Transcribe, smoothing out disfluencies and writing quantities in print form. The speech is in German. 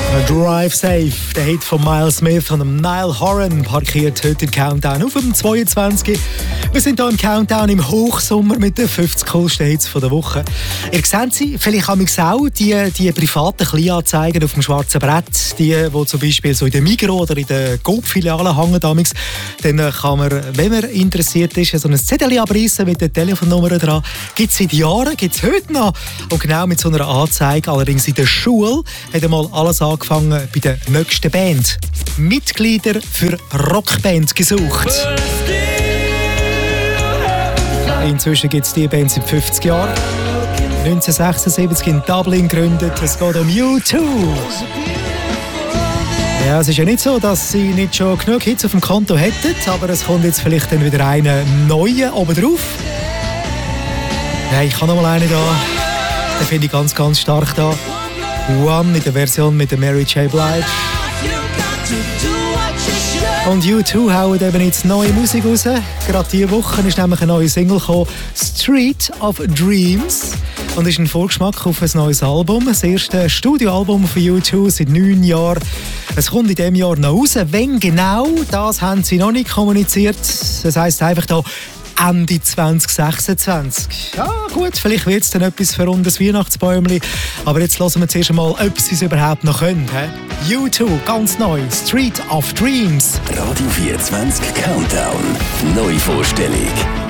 Drive Safe, der Hit von Miles Smith und Niall Horan, parkiert heute im Countdown auf dem 22. Wir sind hier im Countdown im Hochsommer mit den 50 coolsten Hits der Woche. Ihr seht sie, vielleicht haben wir auch die privaten Kleinanzeigen auf dem schwarzen Brett, die zum Beispiel so in der Migros oder in der Coop-Filiale hängen. Dann kann man, wenn man interessiert ist, so ein Zettel abreißen mit der Telefonnummer dran. Gibt es seit Jahren, gibt es heute noch. Und genau mit so einer Anzeige, allerdings in der Schule, hat einmal alles angefangen bei der nächsten Band. Mitglieder für Rockband gesucht. Inzwischen gibt es diese Band seit 50 Jahren. 1976 in Dublin gegründet. Es geht um U2. Ja, es ist ja nicht so, dass sie nicht schon genug Hits auf dem Konto hätten, aber es kommt jetzt vielleicht dann wieder einen neuen oben drauf. Ja, ich habe noch mal einen da. Den finde ich ganz, ganz stark da. One in der Version mit der Mary J. Blige. Und U2 hauen eben jetzt neue Musik raus. Gerade diese Woche ist nämlich eine neue Single gekommen, Street of Dreams. Und ist ein Vorgeschmack auf ein neues Album. Das erste Studioalbum von U2 seit 9 Jahren. Es kommt in diesem Jahr noch raus. Wenn genau, das haben sie noch nicht kommuniziert. Das heisst einfach da Ende 2026. Ja gut, vielleicht wird es dann etwas für unser Weihnachtsbäumchen. Aber jetzt hören wir zuerst einmal, ob sie es überhaupt noch können. U2, ganz neu, Street of Dreams. Radio 24 Countdown. Neuvorstellung.